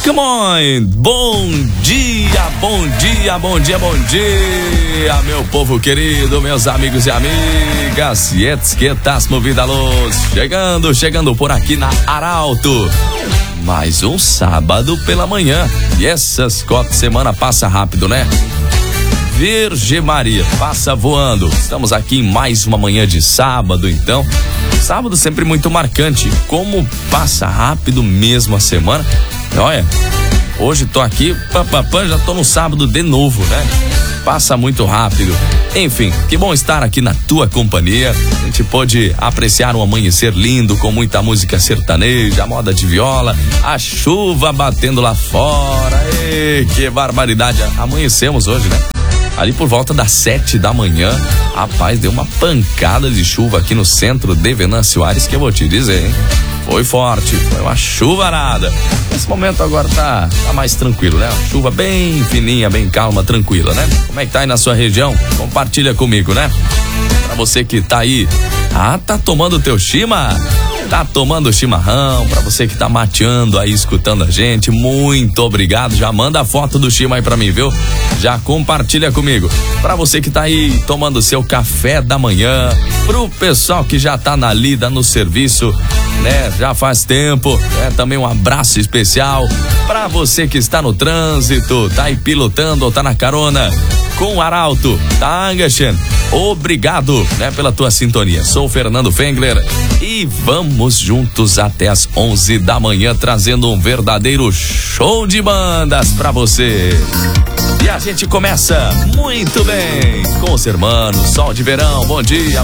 Come on! Bom dia, bom dia, bom dia, bom dia, meu povo querido, meus amigos e amigas. Yetzketasmo Vida Luz, chegando por aqui na Arauto. Mais um sábado pela manhã. E essas 4 semanas passa rápido, né? Virgem Maria, passa voando. Estamos aqui em mais uma manhã de sábado, então. Sábado sempre muito marcante. Como passa rápido mesmo a semana. Olha, hoje tô aqui, já tô no sábado de novo, né? Passa muito rápido. Enfim, que bom estar aqui na tua companhia. A gente pôde apreciar um amanhecer lindo com muita música sertaneja, moda de viola, a chuva batendo lá fora. Ei, que barbaridade. Amanhecemos hoje, né? Ali por volta das 7 da manhã, rapaz, deu uma pancada de chuva aqui no centro de Venâncio Aires, que eu vou te dizer, hein? Foi forte, foi uma chuvarada. Nesse momento agora tá mais tranquilo, né? Chuva bem fininha, bem calma, tranquila, né? Como é que tá aí na sua região? Compartilha comigo, né? Pra você que tá aí, tá tomando teu chima? Tá tomando chimarrão? Pra você que tá mateando aí, escutando a gente, muito obrigado. Já manda a foto do chima aí pra mim, viu? Já compartilha comigo. Pra você que tá aí tomando seu café da manhã, pro pessoal que já tá na lida, no serviço, né? Já faz tempo, né? Também um abraço especial pra você que está no trânsito, tá aí pilotando ou tá na carona com o Arauto, tá, Angashen? Obrigado, né, pela tua sintonia. Sou o Fernando Fengler e vamos juntos até as 11 da manhã trazendo um verdadeiro show de bandas pra você. E a gente começa muito bem com os irmãos Sol de Verão. Bom dia.